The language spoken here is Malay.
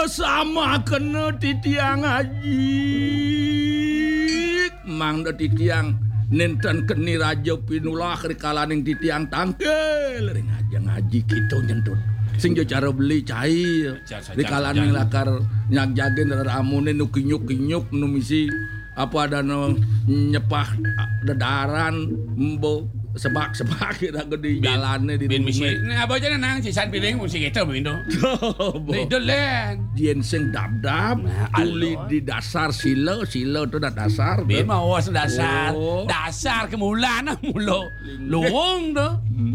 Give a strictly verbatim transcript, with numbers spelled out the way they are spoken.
sama kena titiang haji. Mang da titiang nenten keni raja pinulah kerikalaning titiang tangkel ring aja ngaji kita nyentut. Sing jo cara beli cair. Rikalaning lakar nyak jagen ramune nu kinyuk-kinyuk nu misi apa ada no nyepah dedaran mbo sebak-sebak kita gede jalannya di bin misi nah apa aja nang sisan piling musik kita bindo nih dolen dien sing dab-dab tuli di dasar silo silo itu dah dasar bin mau dasar dasar kemulan mulo luung tuh